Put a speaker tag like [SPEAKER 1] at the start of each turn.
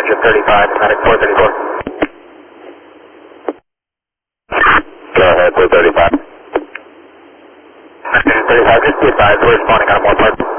[SPEAKER 1] Township 35, Medic 434.
[SPEAKER 2] Go ahead, 435.
[SPEAKER 1] Medic 35, just be advised, we're responding on 1 part.